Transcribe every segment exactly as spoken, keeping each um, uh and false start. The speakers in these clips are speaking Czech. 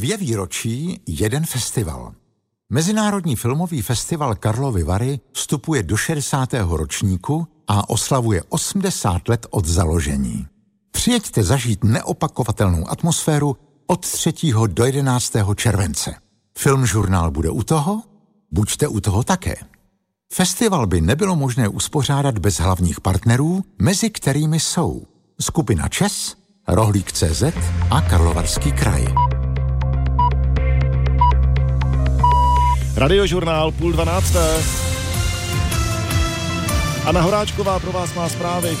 Dvě výročí, jeden festival. Mezinárodní filmový festival Karlovy Vary vstupuje do šedesátého ročníku a oslavuje osmdesát let od založení. Přijeďte zažít neopakovatelnou atmosféru od třetího do jedenáctého července. Filmžurnál bude u toho? Buďte u toho také. Festival by nebylo možné uspořádat bez hlavních partnerů, mezi kterými jsou skupina ČES, Rohlík tečka cé zet a Karlovarský kraj. Radiožurnál půl dvanácté. Anna Horáčková pro vás má zprávy.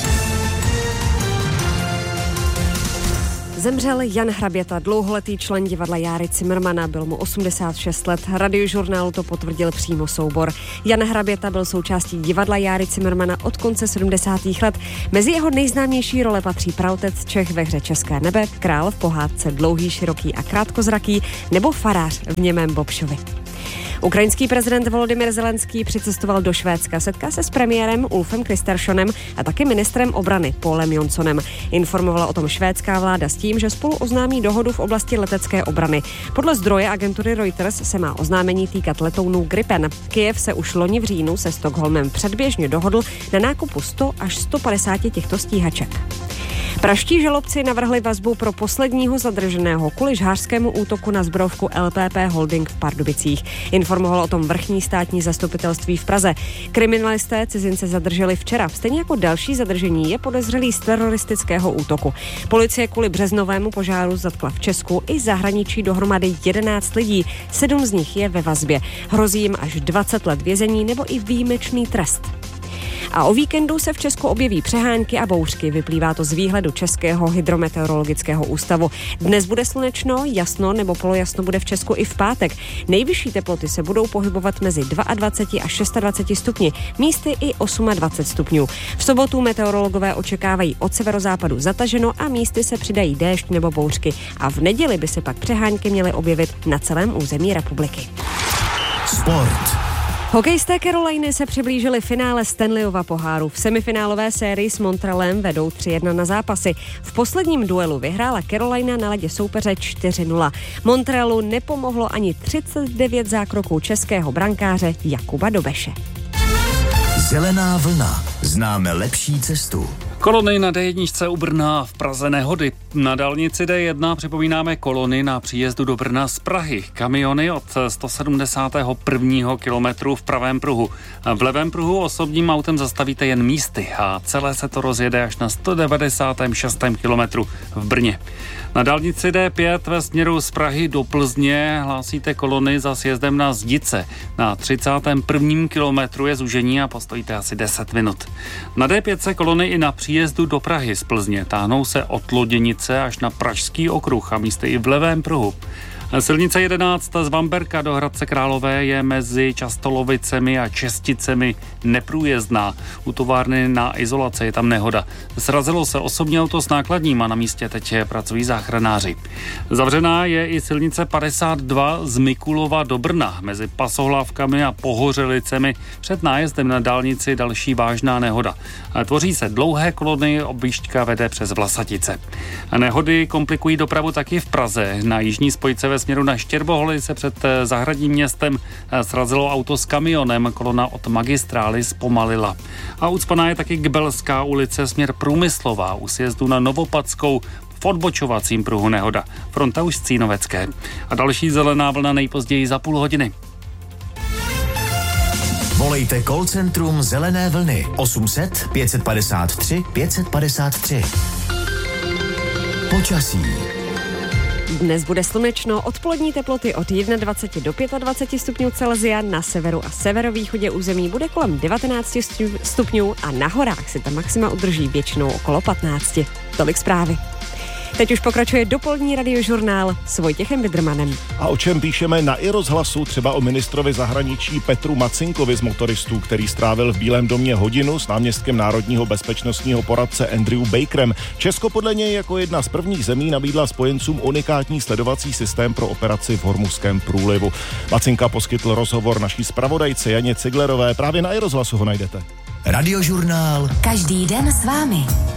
Zemřel Jan Hraběta, dlouholetý člen divadla Járy Cimrmana, byl mu osmdesát šest let. Radiožurnálu to potvrdil přímo soubor. Jan Hraběta byl součástí divadla Járy Cimrmana od konce sedmdesátých let. Mezi jeho nejznámější role patří praotec Čech ve hře České nebe, král v pohádce Dlouhý, široký a krátkozraký nebo farář v Němém Bobšovi. Ukrajinský prezident Volodymyr Zelenský přicestoval do Švédska, setká se s premiérem Ulfem Kristersonem a taky ministrem obrany Paulem Jonsonem. Informovala o tom švédská vláda s tím, že spolu oznámí dohodu v oblasti letecké obrany. Podle zdroje agentury Reuters se má oznámení týkat letounů Gripen. Kyjev se už loni v říjnu se Stockholmem předběžně dohodl na nákupu sto až sto padesát těchto stíhaček. Pražští žalobci navrhli vazbu pro posledního zadrženého kvůli žhářskému útoku na zbrojovku L P P Holding v Pardubicích. Informovalo o tom vrchní státní zastupitelství v Praze. Kriminalisté cizince zadrželi včera. Stejně jako další zadržení je podezřelý z teroristického útoku. Policie kvůli březnovému požáru zatkla v Česku i zahraničí dohromady jedenáct lidí. Sedm z nich je ve vazbě. Hrozí jim až dvacet let vězení nebo i výjimečný trest. A o víkendu se v Česku objeví přehánky a bouřky. Vyplývá to z výhledu Českého hydrometeorologického ústavu. Dnes bude slunečno, jasno nebo polojasno bude v Česku i v pátek. Nejvyšší teploty se budou pohybovat mezi dvacet dva až dvacet šest stupni, místy i dvacet osm stupňů. V sobotu meteorologové očekávají od severozápadu zataženo a místy se přidají déšť nebo bouřky. A v neděli by se pak přehánky měly objevit na celém území republiky. Sport. Hokejisté Caroliny se přiblížili finále Stanleyova poháru. V semifinálové sérii s Montrealem vedou tři jedna na zápasy. V posledním duelu vyhrála Carolina na ledě soupeře čtyři nula. Montrealu nepomohlo ani třicet devět zákroků českého brankáře Jakuba Dobeše. Zelená vlna. Známe lepší cestu. Kolony na D jedna u Brna, v Praze nehody. Na dálnici D jedna připomínáme kolony na příjezdu do Brna z Prahy. Kamiony od sto sedmdesátého prvního kilometru v pravém pruhu. V levém pruhu osobním autem zastavíte jen místy a celé se to rozjede až na sto devadesátém šestém kilometru v Brně. Na dálnici D pět ve směru z Prahy do Plzně hlásíte kolony za sjezdem na Zdice. Na třicátém prvním kilometru je zúžení a postojíte asi deset minut. Na D pět se kolony i na příjezdu do Prahy z Plzně táhnou se od Loděnice až na Pražský okruh a místy i v levém pruhu. Silnice jedenáct z Vamberka do Hradce Králové je mezi Častolovicemi a Česticemi neprůjezdná. U továrny na izolace je tam nehoda. Srazilo se osobní auto s nákladním a na místě teď pracují záchranáři. Zavřená je i silnice padesát dva z Mikulova do Brna. Mezi Pasohlávkami a Pohořelicemi před nájezdem na dálnici další vážná nehoda. Tvoří se dlouhé kolony, objížďka vede přes Vlasatice. Nehody komplikují dopravu taky v Praze. Na jižní spojce ve směru na Štěrboholy se před zahradním městem srazilo auto s kamionem, kolona od magistrály zpomalila. A ucpaná je taky Gbelská ulice směr Průmyslová u sjezdu na Novopadskou v odbočovacím pruhu nehoda. Fronta už z Cínovecké. A další zelená vlna nejpozději za půl hodiny. Volejte call centrum Zelené vlny osm set pět padesát tři pět padesát tři. Počasí. Dnes bude slunečno, odpolední teploty od dvacet jedna do dvacet pět stupňů Celsia, na severu a severovýchodě území bude kolem devatenáct stupňů a na horách si ta maxima udrží většinou okolo patnáct. Tolik zprávy. Teď už pokračuje dopolední radiožurnál s Vojtěchem Vidrmanem. A o čem píšeme na iRozhlasu, třeba o ministrovi zahraničí Petru Macinkovi z motoristů, který strávil v Bílém domě hodinu s náměstkem národního bezpečnostního poradce Andrew Bakerem. Česko podle něj jako jedna z prvních zemí nabídla spojencům unikátní sledovací systém pro operaci v Hormuzském průlivu. Macinka poskytl rozhovor naší zpravodajce Janě Ciglerové, právě na iRozhlasu ho najdete. Radiožurnál. Každý den s vámi.